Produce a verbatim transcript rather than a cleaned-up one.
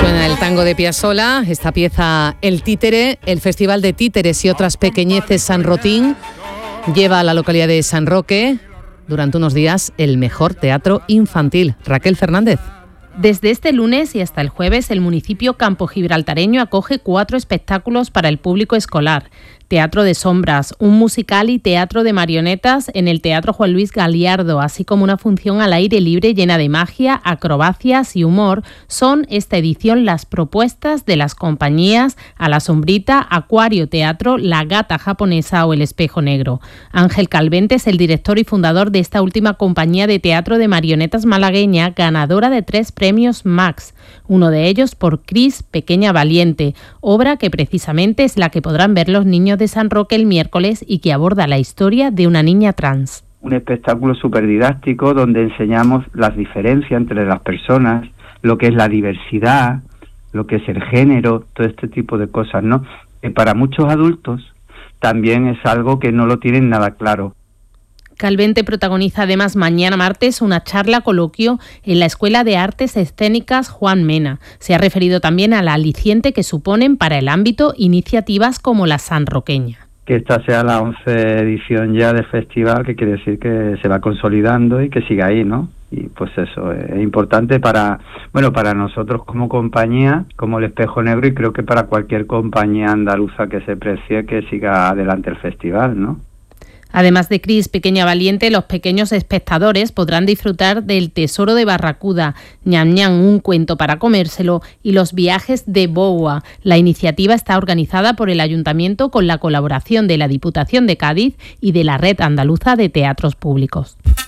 Suena el tango de Piazzolla, esta pieza El Títere. El Festival de Títeres y otras pequeñeces San Rotín lleva a la localidad de San Roque durante unos días el mejor teatro infantil. Raquel Fernández. Desde este lunes y hasta el jueves, el municipio campogibraltareño acoge cuatro espectáculos para el público escolar. Teatro de sombras, un musical y teatro de marionetas en el Teatro Juan Luis Galiardo, así como una función al aire libre llena de magia, acrobacias y humor, son esta edición las propuestas de las compañías A la Sombrita, Acuario Teatro, La Gata Japonesa o El Espejo Negro. Ángel Calvente es el director y fundador de esta última compañía de teatro de marionetas malagueña, ganadora de tres premios Max, uno de ellos por Cris, Pequeña Valiente, obra que precisamente es la que podrán ver los niños de San Roque el miércoles y que aborda la historia de una niña trans. Un espectáculo súper didáctico donde enseñamos las diferencias entre las personas, lo que es la diversidad, lo que es el género, todo este tipo de cosas, ¿no? Que para muchos adultos también es algo que no lo tienen nada claro. Calvente protagoniza además mañana martes una charla coloquio en la Escuela de Artes Escénicas Juan Mena. Se ha referido también al aliciente que suponen para el ámbito iniciativas como la sanroqueña. Que esta sea la once edición ya del festival, que quiere decir que se va consolidando y que siga ahí, ¿no? Y pues eso es importante para, bueno, para nosotros como compañía, como El Espejo Negro, y creo que para cualquier compañía andaluza que se precie que siga adelante el festival, ¿no? Además de Cris, Pequeña Valiente, los pequeños espectadores podrán disfrutar del Tesoro de Barracuda, Ñam Ñam, un cuento para comérselo, y los viajes de Boa. La iniciativa está organizada por el Ayuntamiento con la colaboración de la Diputación de Cádiz y de la Red Andaluza de Teatros Públicos.